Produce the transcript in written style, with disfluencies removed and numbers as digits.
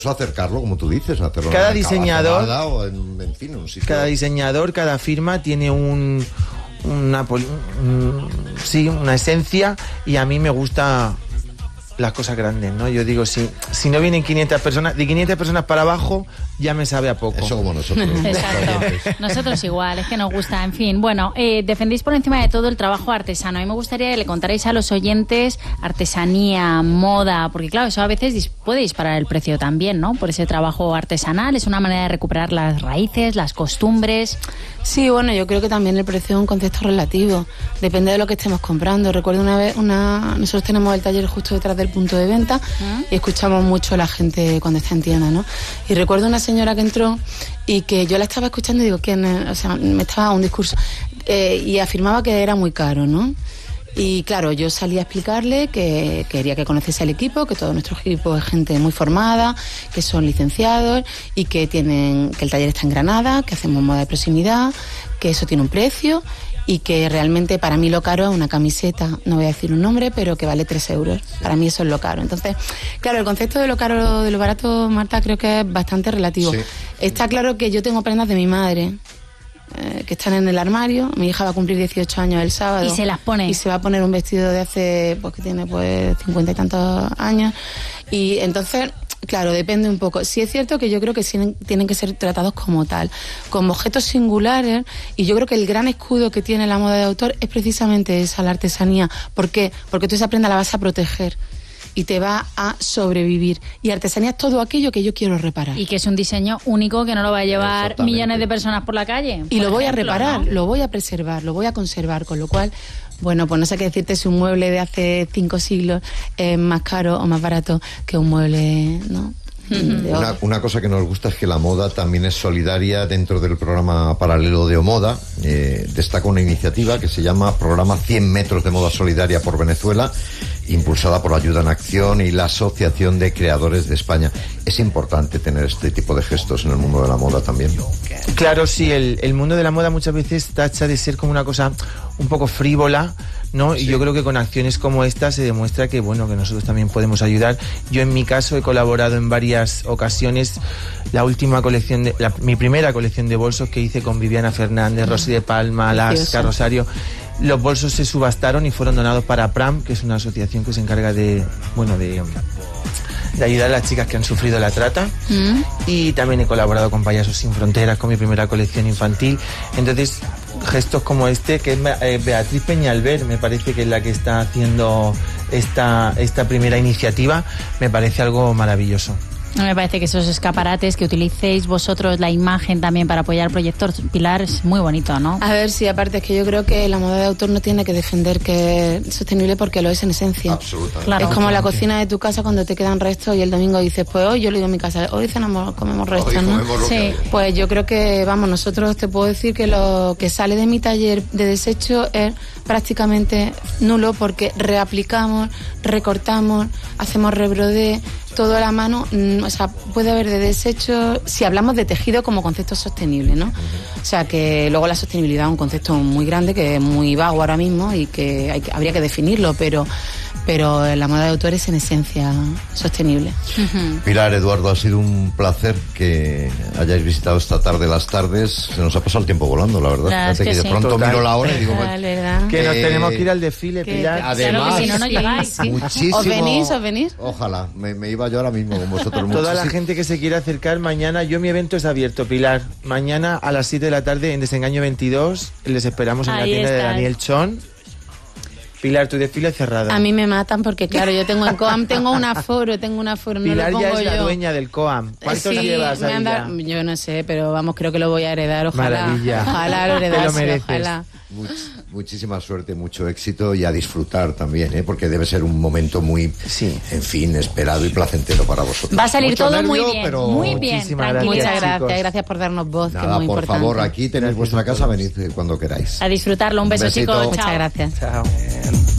acercarlo, como tú dices, hacerlo cada en diseñador, o en fin, un sitio. Cada diseñador, cada firma tiene una esencia, y a mí me gusta las cosas grandes, ¿no? Yo digo, si no vienen 500 personas, de 500 personas para abajo ya me sabe a poco. Eso como nosotros. Exacto. Nosotros igual, es que nos gusta. En fin, bueno, defendéis por encima de todo el trabajo artesano. A mí me gustaría que le contarais a los oyentes artesanía, moda, porque claro, eso a veces puede disparar el precio también, ¿no? Por ese trabajo artesanal, es una manera de recuperar las raíces, las costumbres. Sí, bueno, yo creo que también el precio es un concepto relativo. Depende de lo que estemos comprando. Recuerdo una vez, nosotros tenemos el taller justo detrás del punto de venta y escuchamos mucho a la gente cuando está en tienda, ¿no? Y recuerdo una señora que entró y que yo la estaba escuchando y digo, ¿quién es? O sea, me estaba dando un discurso y afirmaba que era muy caro, ¿no? Y claro, yo salí a explicarle que quería que conociese el equipo, que todo nuestro equipo es gente muy formada, que son licenciados y que el taller está en Granada, que hacemos moda de proximidad, que eso tiene un precio y que realmente para mí lo caro es una camiseta, no voy a decir un nombre, pero que vale 3 euros. Para mí eso es lo caro. Entonces, claro, el concepto de lo caro, de lo barato, Marta, creo que es bastante relativo. Sí. Está claro que yo tengo prendas de mi madre, que están en el armario. Mi hija va a cumplir 18 años el sábado. Y se las pone. Y se va a poner un vestido de hace, pues que tiene 50 y tantos años. Y entonces, claro, depende un poco. Sí es cierto que yo creo que tienen que ser tratados como tal, como objetos singulares, y yo creo que el gran escudo que tiene la moda de autor es precisamente esa, la artesanía. ¿Por qué? Porque tú esa prenda la vas a proteger y te va a sobrevivir. Y artesanía es todo aquello que yo quiero reparar. Y que es un diseño único que no lo va a llevar millones de personas por la calle. Y lo voy a reparar, ¿no? Lo voy a preservar, lo voy a conservar, con lo cual, bueno, pues no sé qué decirte si un mueble de hace 5 siglos es más caro o más barato que un mueble, ¿no? Una cosa que nos gusta es que la moda también es solidaria. Dentro del programa paralelo de Omoda destaca una iniciativa que se llama Programa 100 metros de moda solidaria por Venezuela, impulsada por Ayuda en Acción y la Asociación de Creadores de España. Es importante tener este tipo de gestos en el mundo de la moda también. Claro, sí, el mundo de la moda muchas veces tacha de ser como una cosa un poco frívola, ¿no? Sí. Y yo creo que con acciones como esta se demuestra que, bueno, que nosotros también podemos ayudar. Yo en mi caso he colaborado en varias ocasiones. Mi primera colección de bolsos que hice con Viviana Fernández, Rosy de Palma, Alaska, Rosario. Los bolsos se subastaron y fueron donados para PRAM, que es una asociación que se encarga de ayudar a las chicas que han sufrido la trata. Y también he colaborado con Payasos Sin Fronteras, con mi primera colección infantil. Entonces, gestos como este, que es Beatriz Peñalver, me parece que es la que está haciendo esta primera iniciativa, me parece algo maravilloso. Me parece que esos escaparates que utilicéis vosotros, la imagen también para apoyar el proyecto Pilar, es muy bonito, ¿no? A ver, sí, aparte es que yo creo que la moda de autor no tiene que defender que es sostenible, porque lo es en esencia. Absolutamente. Claro. Es como la cocina de tu casa cuando te quedan restos y el domingo dices, pues hoy yo lo digo en mi casa, hoy comemos restos, hoy ¿no? Sí. Pues yo creo que, vamos, nosotros te puedo decir que lo que sale de mi taller de desecho es prácticamente nulo, porque reaplicamos, recortamos, hacemos rebrodé, todo a la mano. O sea, puede haber de desecho, si hablamos de tejido como concepto sostenible, ¿no? O sea, que luego la sostenibilidad es un concepto muy grande, que es muy vago ahora mismo y que habría que definirlo, pero la moda de autor es en esencia sostenible. Pilar, Eduardo, ha sido un placer que hayáis visitado esta tarde las tardes. Se nos ha pasado el tiempo volando, la verdad. Claro, Fíjate que de pronto miro la hora y digo, que nos tenemos que ir al desfile, Pilar. Además, claro que si no llegáis. Muchísimo. ¿Os venís? Ojalá, me iba yo ahora mismo con vosotros. Toda la gente que se quiera acercar mañana, mi evento es abierto, Pilar. Mañana a las 7 de la tarde en Desengaño 22, les esperamos en la tienda de Daniel Chon. Pilar, tu desfile cerrado. A mí me matan porque, claro, yo tengo en COAM, tengo un aforo, Pilar no lo pongo ya es la yo. dueña del COAM. ¿Cuántos llevas ahí ya? Yo no sé, pero vamos, creo que lo voy a heredar, ojalá. Maravilla. Ojalá lo heredase, te lo mereces. ojalá. Muchísima suerte, mucho éxito y a disfrutar también, porque debe ser un momento muy, en fin, esperado y placentero para vosotros. Va a salir mucho todo nervio, muy bien, pero muy bien. Muchas gracias por darnos voz. Nada, que es muy por importante. favor, aquí tenéis vuestra casa, venid cuando queráis. A disfrutarlo, un beso, chicos. Muchas gracias. Chao.